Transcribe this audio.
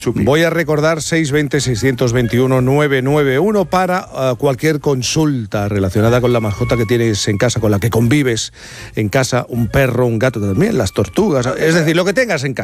Chupi. Voy a recordar 620-621-991 para cualquier consulta relacionada con la mascota que tienes en casa, con la que convives en casa, un perro, un gato, también las tortugas, es decir, lo que tengas en casa.